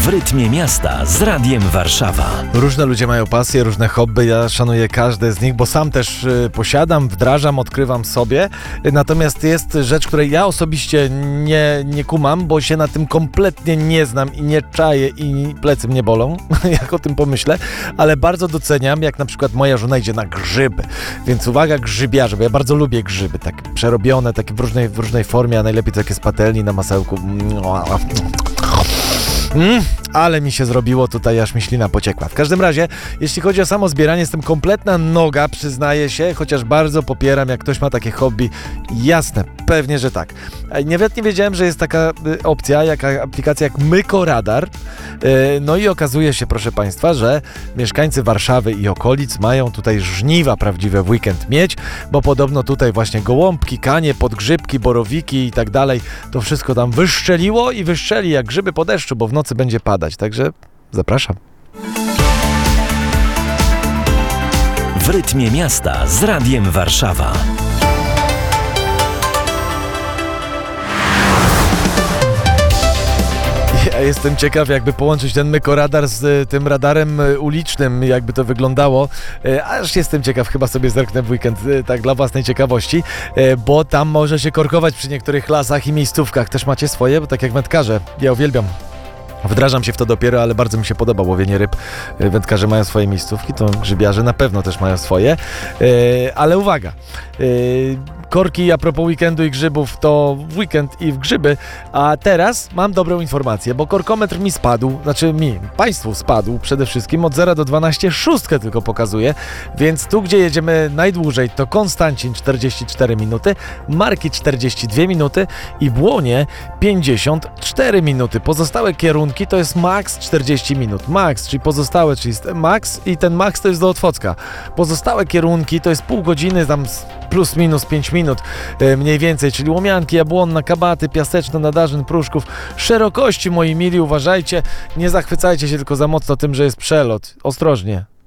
W rytmie miasta z Radiem Warszawa. Różne ludzie mają pasje, różne hobby. Ja szanuję każde z nich, bo sam też posiadam, wdrażam, odkrywam sobie. Natomiast jest rzecz, której ja osobiście nie kumam, bo się na tym kompletnie nie znam i nie czaję i plecy mnie bolą, jak o tym pomyślę. Ale bardzo doceniam, jak na przykład moja żona idzie na grzyby. Więc uwaga, grzybiarze, bo ja bardzo lubię grzyby. Takie przerobione, takie w różnej formie, a najlepiej takie z patelni na masełku. Ale mi się zrobiło tutaj, aż mi ślina pociekła. W każdym razie, jeśli chodzi o samo zbieranie, jestem kompletna noga, przyznaję się, chociaż bardzo popieram, jak ktoś ma takie hobby. Jasne, pewnie, że tak. Nawet nie wiedziałem, że jest taka opcja, aplikacja jak Mykoradar. No i okazuje się, proszę Państwa, że mieszkańcy Warszawy i okolic mają tutaj żniwa prawdziwe w weekend mieć, bo podobno tutaj właśnie gołąbki, kanie, podgrzybki, borowiki i tak dalej, to wszystko tam wyszczeliło i wyszczeli jak grzyby po deszczu, bo w nocy będzie padać. Także zapraszam. W rytmie miasta z Radiem Warszawa. Ja jestem ciekaw, jakby połączyć ten Mykoradar z tym radarem ulicznym, jakby to wyglądało. Aż jestem ciekaw, chyba sobie zerknę w weekend, tak dla własnej ciekawości, bo tam może się korkować przy niektórych lasach i miejscówkach. Też macie swoje, bo tak jak wędkarze, ja uwielbiam. Wdrażam się w to dopiero, ale bardzo mi się podoba łowienie ryb. Wędkarze mają swoje miejscówki, to grzybiarze na pewno też mają swoje. Ale uwaga, korki a propos weekendu i grzybów to w weekend i w grzyby, a teraz mam dobrą informację, bo korkometr mi spadł, Państwu spadł przede wszystkim od 0 do 12, szóstkę tylko pokazuje, więc tu, gdzie jedziemy najdłużej, to Konstancin 44 minuty, Marki 42 minuty i Błonie 54 minuty. Pozostałe kierunki to jest max 40 minut. Max, czyli pozostałe, czyli max i ten max to jest do Otwocka. Pozostałe kierunki to jest pół godziny, tam plus minus 5 minut mniej więcej, czyli Łomianki, Jabłonna, Kabaty, Piaseczne, Nadarzyn, Pruszków. Szerokości, moi mili, uważajcie, nie zachwycajcie się tylko za mocno tym, że jest przelot. Ostrożnie.